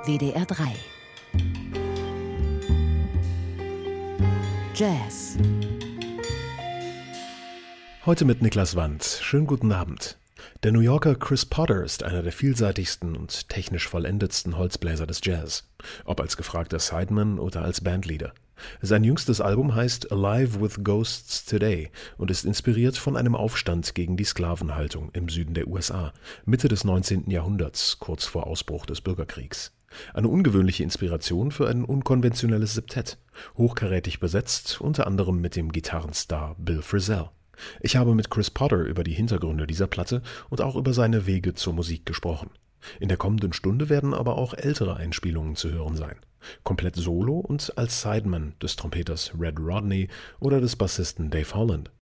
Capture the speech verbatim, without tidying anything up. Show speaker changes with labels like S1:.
S1: W D R drei. Jazz.
S2: Heute mit Niklas Wandt. Schönen guten Abend. Der New Yorker Chris Potter ist einer der vielseitigsten und technisch vollendetsten Holzbläser des Jazz, ob als gefragter Sideman oder als Bandleader. Sein jüngstes Album heißt Alive with Ghosts Today und ist inspiriert von einem Aufstand gegen die Sklavenhaltung im Süden der U S A, Mitte des neunzehnten Jahrhunderts, kurz vor Ausbruch des Bürgerkriegs. Eine ungewöhnliche Inspiration für ein unkonventionelles Septett, hochkarätig besetzt, unter anderem mit dem Gitarrenstar Bill Frisell. Ich habe mit Chris Potter über die Hintergründe dieser Platte und auch über seine Wege zur Musik gesprochen. In der kommenden Stunde werden aber auch ältere Einspielungen zu hören sein. Komplett solo und als Sideman des Trompeters Red Rodney oder des Bassisten Dave Holland.